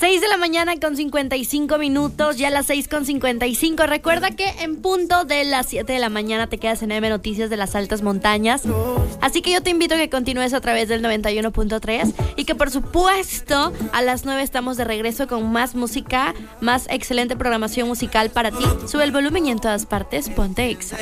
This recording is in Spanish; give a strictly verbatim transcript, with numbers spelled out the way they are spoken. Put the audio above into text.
seis de la mañana con cincuenta y cinco minutos, ya las seis con cincuenta y cinco. Recuerda que en punto de las siete de la mañana te quedas en M Noticias de las Altas Montañas. Así que yo te invito a que continúes a través del noventa y uno punto tres y que por supuesto a las nueve estamos de regreso con más música, más excelente programación musical para ti. Sube el volumen y en todas partes ponte Exa.